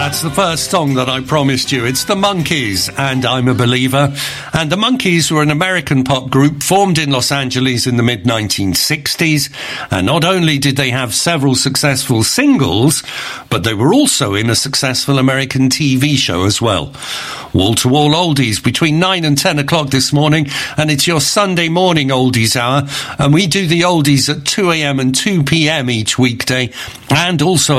That's the first song that I promised you. It's the Monkees, and I'm a Believer. And the Monkees were an American pop group formed in Los Angeles in the mid-1960s. And not only did they have several successful singles, but they were also in a successful American TV show as well. Wall-to-wall oldies between 9 and 10 o'clock this morning, and it's your Sunday morning oldies hour. And we do the oldies at 2 a.m. and 2 p.m. each weekday, and also